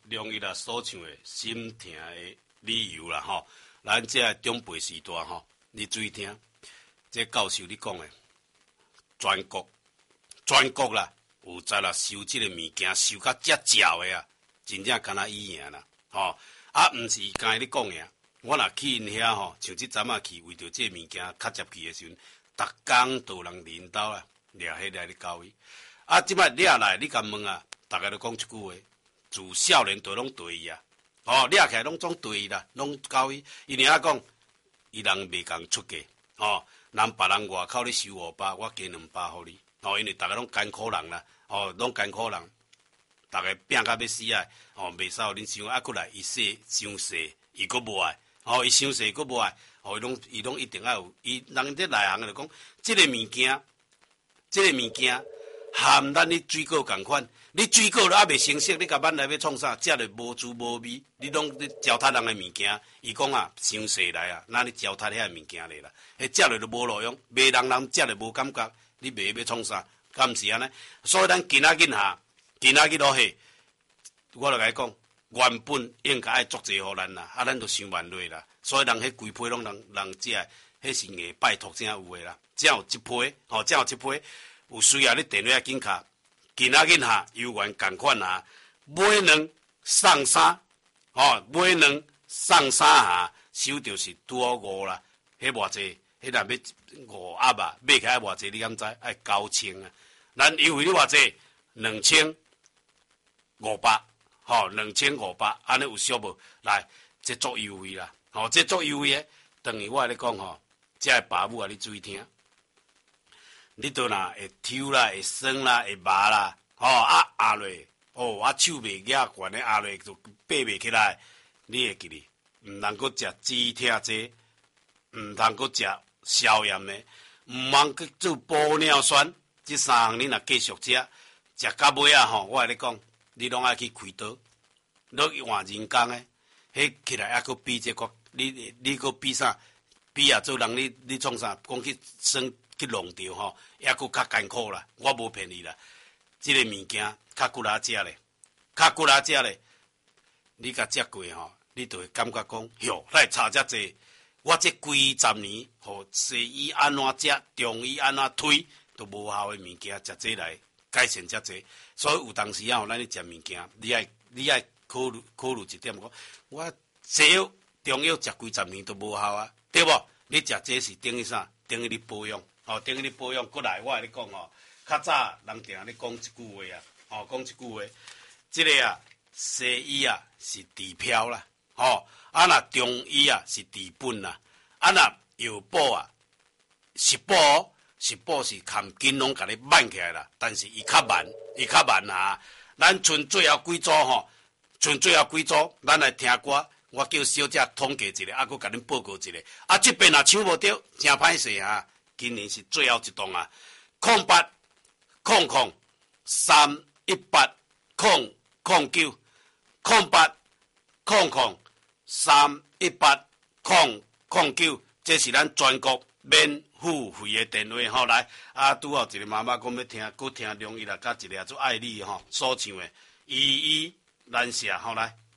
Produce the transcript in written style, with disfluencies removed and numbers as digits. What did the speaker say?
容易啦所唱的心痛的理由啦吼。咱这长辈时代吼，你注意听，这教授你讲的，全国啦，有在啦收这个物件收甲遮少的啊，真正敢若伊赢啦，吼啊，毋是刚才你讲的，我若去因遐吼，像即阵啊去为着这物件较接去的时阵，逐工都有人领导啊，掠迄来咧交易，啊，即摆掠来你甲问啊，逐个都讲一句话，自少年都拢对伊啊。哦，掠起来拢总对啦，拢交伊。因为讲，伊人袂共出价，哦，别人外口咧收500，我加200互你。哦，因为逐个拢艰苦人啦，哦，拢艰苦人，逐个拼甲要死啊！哦，袂使互恁伤，啊，过来伊说伤势，伊佫无爱，哦，伊伤势佫无爱，哦，伊拢一定要有。伊人伫内行就讲，即个物件，含咱咧水果共款。你水果都还袂成熟，你甲挽来要创啥？食着无滋无味，你拢咧糟蹋人的物件。伊讲啊，伤势来啊，那你糟蹋遐物件咧啦，迄食着都无路用，卖人食着无感觉，你卖要创啥？敢毋是安尼？所以咱今仔日落去，我就甲伊讲，原本应该爱足济互咱啦，啊，咱都伤慢落啦。所以人迄规批拢人食，迄是硬拜托才有诶啦，才有一批，吼，才有一批，有需要你电话紧卡。今仔日哈，犹原共款啊，买2送3，哦，买2送3下，收着是拄好5啦，迄偌济，迄若要5盒啊，买起来偌济，你敢知？爱9000啊，咱优惠你偌济？2500，吼，2500，安尼有俗无？来，这足优惠啦，吼，这足优惠诶，等于我咧讲吼，这爸母啊，你注意听。你都若会抽啦，会酸啦，会麻啦，吼压落，哦啊手袂举悬咧压落就爬袂起来，你会记哩，毋通阁食止痛剂，毋通阁食消炎的，毋通阁做玻尿酸，这3项你若继续食到尾啊吼，我甲你讲，你拢爱去开刀，你换人工诶，迄起来还阁比这个，你阁比啥？比啊做人你创啥？讲去生。去弄掉吼，也佫较艰苦啦。我无骗你啦，即个物件较骨力食咧，你甲食过吼，你就会感觉讲，哟，来差遮济。我这几10年，互西医安怎食，中医安怎推，都无效的物件，食这来改善遮济。所以有当时啊，咱咧食物件，你爱考虑一点，我西药、中药食几10年都无效啊，对无？你食这是等于啥？等于你保养。哦，等于你保养过来，我甲你讲哦，较早人定咧讲一句话啊，哦，讲一句话，即个啊，西医啊是治标啦，哦，啊若中医啊是治本啦，啊若药补啊，食补是含紧拢甲你慢起来啦，但是伊较慢啊，咱剩最后几组吼，咱来听歌。我叫小姐统计一下，啊，佮甲恁报告一下。啊，这边若抢无着，真歹势啊！今年是最后一档啊，080038003800380039，这是咱全国免付费的电话吼。来，啊，拄好一个妈妈讲要听容易啦，甲一个做爱你吼所唱的依依兰舍吼来。